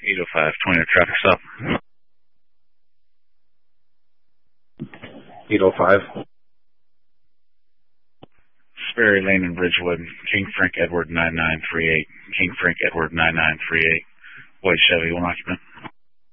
805, 20 traffic stop. 805. Sperry Lane in Bridgewood, King Frank Edward 9938, King Frank Edward 9938, white Chevy, one occupant.